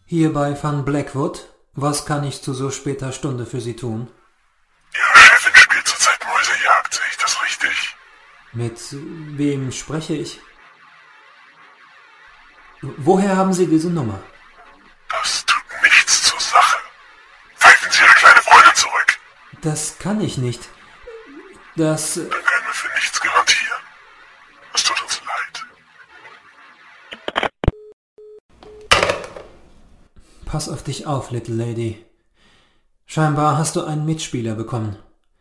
Hier bei Van Blackwood. Was kann ich zu so später Stunde für Sie tun? Ihre Chefin spielt zurzeit Mäusejagd, sehe ich das richtig? Mit wem spreche ich? Woher haben Sie diese Nummer? Das tut nichts zur Sache. Pfeifen Sie Ihre kleine Freundin zurück. Das kann ich nicht. Das... Dann können wir für nichts garantieren. Es tut uns leid. Pass auf dich auf, Little Lady. Scheinbar hast du einen Mitspieler bekommen.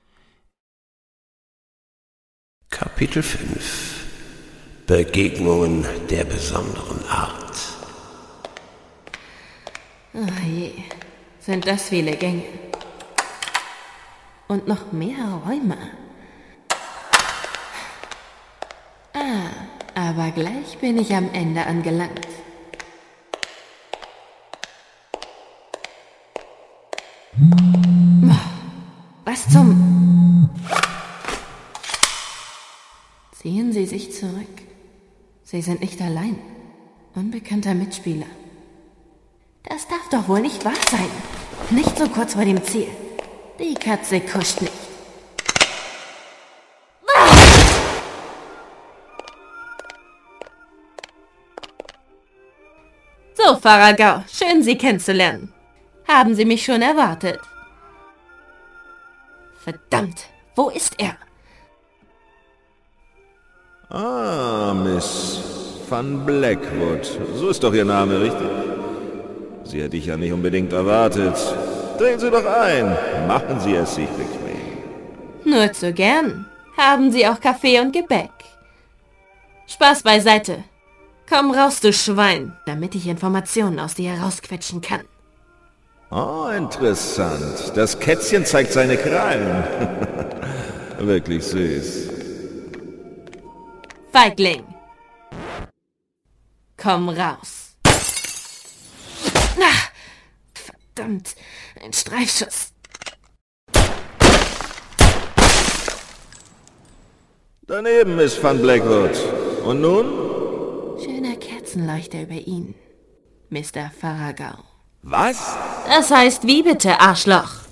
Kapitel 5 Begegnungen der besonderen Art. Oh je, sind das viele Gänge. Und noch mehr Räume. Aber gleich bin ich am Ende angelangt. Was zum... Ziehen Sie sich zurück. Sie sind nicht allein. Unbekannter Mitspieler. Das darf doch wohl nicht wahr sein. Nicht so kurz vor dem Ziel. Die Katze kuscht nicht. So, Faragau, schön Sie kennenzulernen. Haben Sie mich schon erwartet? Verdammt, wo ist er? Ah, Miss Van Blackwood. So ist doch Ihr Name, richtig? Sie hätte ich ja nicht unbedingt erwartet. Drehen Sie doch ein. Machen Sie es sich bequem. Nur zu gern. Haben Sie auch Kaffee und Gebäck? Spaß beiseite. Komm raus, du Schwein, damit ich Informationen aus dir herausquetschen kann. Oh, interessant. Das Kätzchen zeigt seine Krallen. Wirklich süß. Feigling. Komm raus. Ah, verdammt, ein Streifschuss. Daneben, Miss Van Blackwood. Und nun? Schöner Kerzenleuchter über ihn, Mr. Faragau. Was? Das heißt wie bitte, Arschloch?